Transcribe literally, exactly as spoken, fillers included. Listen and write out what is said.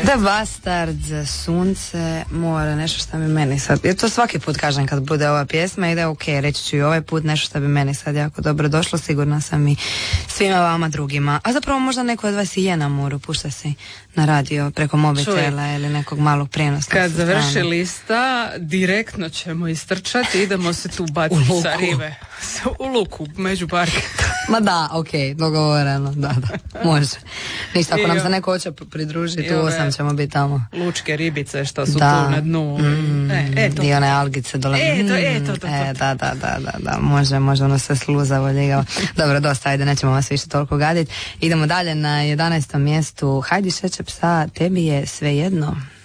The Bastards, Sunce, more, nešto što bi meni sad, jer to svaki put kažem kad bude ova pjesma, ide ok, reći ću i ovaj put nešto što bi meni sad jako dobro došlo, sigurna sam i svima vama drugima. A zapravo možda neko od vas i je na moru, pušta se na radio preko mobitela ili nekog malog prijenosa. Kad završi lista, direktno ćemo istrčati, idemo se tu baciti sa rive. U luku, među parke. Ma da, ok, dogovoreno, da, da, može. Ništa, ako nam se neko hoće pridružiti, u osam ćemo biti tamo. Lučke ribice što su da. Tu na dnu. Mm, e, eto. I one algice dole. Eto, eto, to, to. E, da, da, da, da, da, može, može ono sve sluzavo, ljegavo. Dobro, dosta, ajde, nećemo vas više toliko gaditi. Idemo dalje na jedanaestom mjestu. Hajdi šeće psa, tebi je sve jedno.